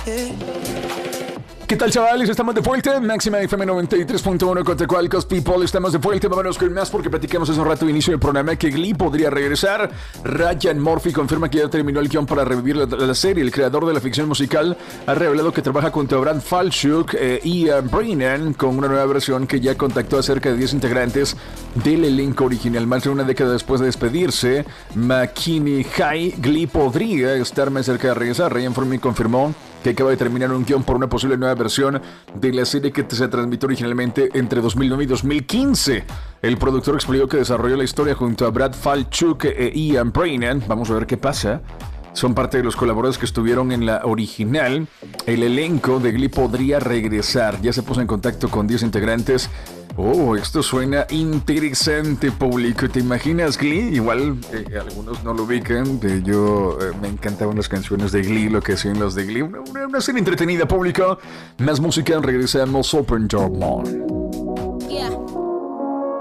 ¿Qué tal, chavales? Estamos de vuelta. Máxima FM 93.1 contra Qualcos People. Estamos de vuelta. Vámonos con más porque platicamos hace un rato de inicio del programa que Glee podría regresar. Ryan Murphy confirma que ya terminó el guión para revivir la serie. El creador de la ficción musical ha revelado que trabaja junto a Brad Falchuk y Brennan con una nueva versión que ya contactó a cerca de 10 integrantes del elenco original. Más de una década después de despedirse, McKinney High, Glee podría estar más cerca de regresar. Ryan Murphy confirmó que acaba de terminar un guión por una posible nueva versión de la serie que se transmitió originalmente entre 2009 y 2015. El productor explicó que desarrolló la historia junto a Brad Falchuk e Ian Brennan. Vamos a ver qué pasa. Son parte de los colaboradores que estuvieron en la original. El elenco de Glee podría regresar. Ya se puso en contacto con 10 integrantes. Oh, esto suena interesante, público. ¿Te imaginas Glee? Igual algunos no lo ubican. Me encantaban las canciones de Glee, lo que hacían los de Glee. Una serie entretenida, público. Más música, regresamos. Open Door Mall.